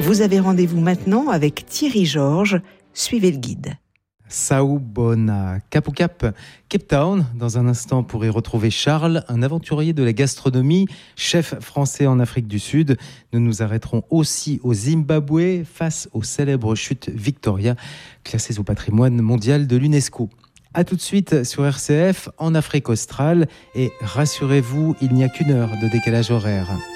Vous avez rendez-vous maintenant avec Thierry Georges. Suivez le guide. Sao Bona, Cap au Cap, Cape Town. Dans un instant, vous pourrez retrouver Charles, un aventurier de la gastronomie, chef français en Afrique du Sud. Nous nous arrêterons aussi au Zimbabwe face aux célèbres chutes Victoria, classées au patrimoine mondial de l'UNESCO. A tout de suite sur RCF, en Afrique australe. Et rassurez-vous, il n'y a qu'une heure de décalage horaire.